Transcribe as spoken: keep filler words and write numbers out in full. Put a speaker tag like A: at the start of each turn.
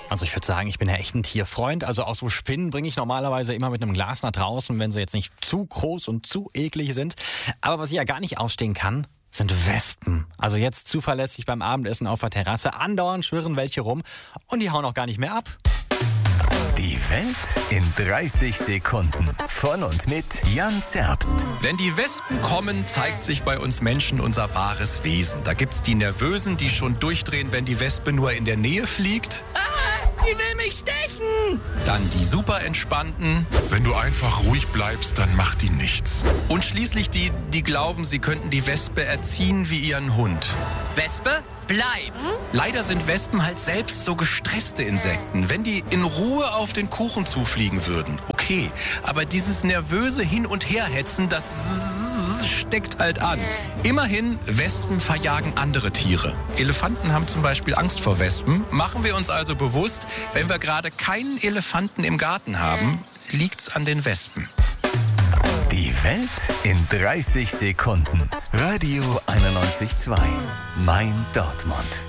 A: Also ich würde sagen, ich bin ja echt ein Tierfreund. Also auch so Spinnen bringe ich normalerweise immer mit einem Glas nach draußen, wenn sie jetzt nicht zu groß und zu eklig sind. Aber was ich ja gar nicht ausstehen kann, sind Wespen. Also jetzt zuverlässig beim Abendessen auf der Terrasse. Andauernd schwirren welche rum und die hauen auch gar nicht mehr ab.
B: Die Welt in dreißig Sekunden. Von und mit Jan Zerbst.
C: Wenn die Wespen kommen, zeigt sich bei uns Menschen unser wahres Wesen. Da gibt's die Nervösen, die schon durchdrehen, wenn die Wespe nur in der Nähe fliegt.
D: Ah, die will mich stechen!
C: Dann die super entspannten.
E: Wenn du einfach ruhig bleibst, dann macht die nichts.
C: Und schließlich die, die glauben, sie könnten die Wespe erziehen wie ihren Hund.
D: Wespe, bleib!
C: Leider sind Wespen halt selbst so gestresste Insekten. Wenn die in Ruhe auf den Kuchen zufliegen würden, okay. Aber dieses nervöse Hin- und Herhetzen, das steckt halt an. Immerhin, Wespen verjagen andere Tiere. Elefanten haben zum Beispiel Angst vor Wespen. Machen wir uns also bewusst, wenn wir gerade keinen Elefanten im Garten haben, liegt's an den Wespen.
B: Die Welt in dreißig Sekunden. Radio einundneunzig Komma zwei. Mein Dortmund.